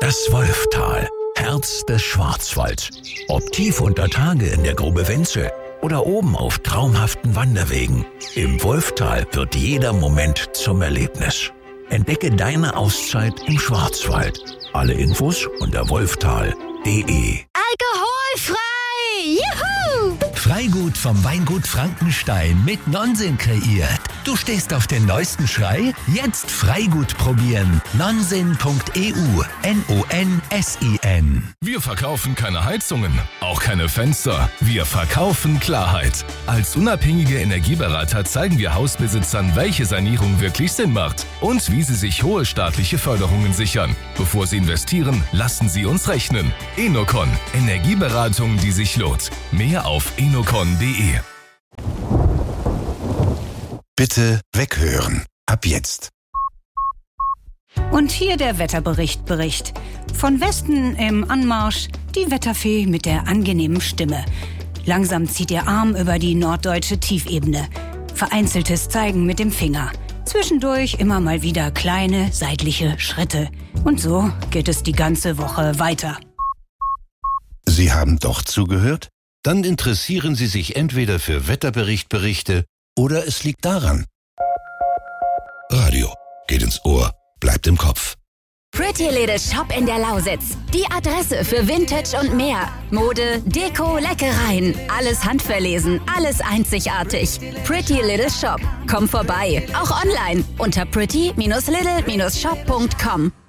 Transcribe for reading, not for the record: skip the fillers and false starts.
Das Wolftal, Herz des Schwarzwalds. Ob tief unter Tage in der Grube Wenzel oder oben auf traumhaften Wanderwegen. Im Wolftal wird jeder Moment zum Erlebnis. Entdecke deine Auszeit im Schwarzwald. Alle Infos unter wolftal.de. Alkoholfrei! Juhu! Freigut vom Weingut Frankenstein mit Nonsens kreiert. Du stehst auf den neuesten Schrei? Jetzt Freigut probieren. Nonsen.eu. Nonsin. Wir verkaufen keine Heizungen, auch keine Fenster. Wir verkaufen Klarheit. Als unabhängige Energieberater zeigen wir Hausbesitzern, welche Sanierung wirklich Sinn macht und wie sie sich hohe staatliche Förderungen sichern. Bevor sie investieren, lassen sie uns rechnen. Enocon. Energieberatung, die sich lohnt. Mehr auf enocon.de. Bitte weghören. Ab jetzt. Und hier der Wetterbericht. Von Westen im Anmarsch die Wetterfee mit der angenehmen Stimme. Langsam zieht ihr Arm über die norddeutsche Tiefebene. Vereinzeltes Zeigen mit dem Finger. Zwischendurch immer mal wieder kleine seitliche Schritte. Und so geht es die ganze Woche weiter. Sie haben doch zugehört? Dann interessieren Sie sich entweder für Wetterberichte oder es liegt daran. Radio geht ins Ohr, bleibt im Kopf. Pretty Little Shop in der Lausitz. Die Adresse für Vintage und mehr. Mode, Deko, Leckereien. Alles handverlesen, alles einzigartig. Pretty Little Shop. Komm vorbei. Auch online unter pretty-little-shop.com.